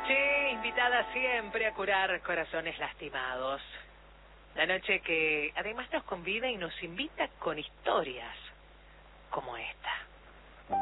noche invitada siempre a curar corazones lastimados. La noche que además nos convida y nos invita con historias como esta.